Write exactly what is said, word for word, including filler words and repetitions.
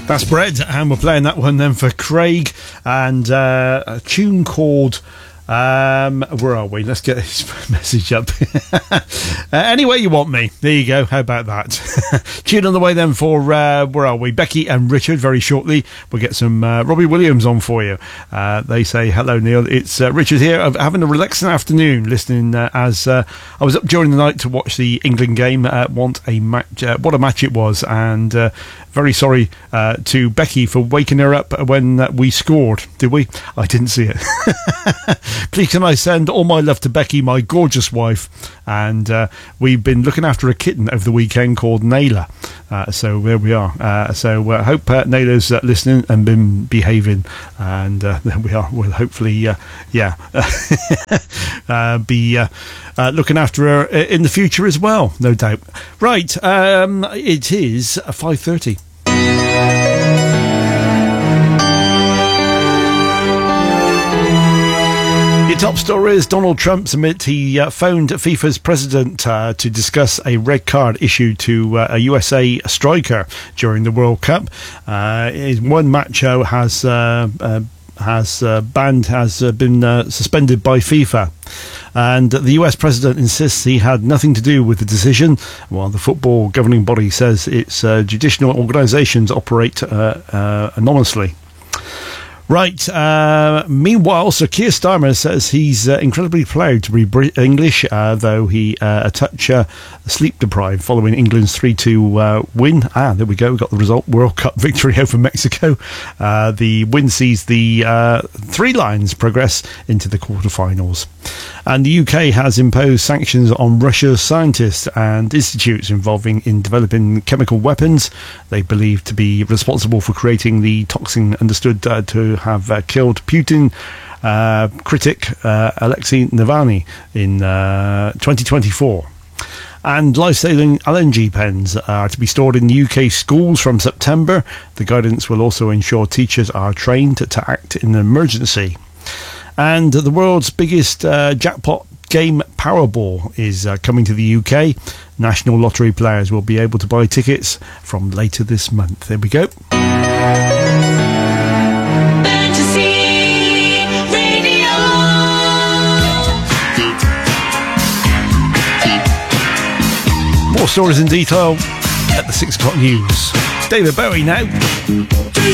That's Bread, and we're playing that one then for Craig, and uh, a tune called um, where are we? Let's get this message up. uh, any way you want me. There you go. How about that? Tune on the way then for uh, where are we? Becky and Richard. Very shortly we'll get some uh, Robbie Williams on for you. Uh, they say hello, Neil. It's uh, Richard here. I'm having a relaxing afternoon listening uh, as uh, I was up during the night to watch the England game. Uh, want a match? Uh, what a match it was, and. Uh, Very sorry uh, to Becky for waking her up when uh, we scored. Did we? I didn't see it. Please can I send all my love to Becky, my gorgeous wife. And uh, we've been looking after a kitten over the weekend called Naylor. Uh, so there we are. Uh, so I uh, hope uh, Naylor's uh, listening and been behaving. And uh, there we are. We'll hopefully, uh, yeah, uh, be uh, uh, looking after her in the future as well, no doubt. Right, um, it is five thirty. Your top story is Donald Trump's admit he uh, phoned FIFA's president uh, to discuss a red card issued to uh, a U S A striker during the World Cup. Uh, one match uh, has uh, uh, has uh, banned has uh, been uh, suspended by FIFA. And the U S president insists he had nothing to do with the decision, while the football governing body says its uh, judicial organisations operate uh, uh, anonymously. Right, uh, meanwhile, Sir Keir Starmer says he's uh, incredibly proud to be Brit- English, uh, though he uh, a touch uh, sleep deprived following England's three two uh, win. Ah, there we go, we got the result, World Cup victory over Mexico. Uh, the win sees the uh, Three Lions progress into the quarterfinals. And the U K has imposed sanctions on Russia's scientists and institutes involving in developing chemical weapons they believe to be responsible for creating the toxin understood uh, to have uh, killed Putin uh, critic uh, Alexei Navalny in uh, twenty twenty-four. And life-saving L N G pens are to be stored in U K schools from September. The guidance will also ensure teachers are trained to act in an emergency. And the world's biggest uh, jackpot game, Powerball, is uh, coming to the U K. National Lottery players will be able to buy tickets from later this month. There we go. More stories in detail at the six o'clock news. David Bowie now.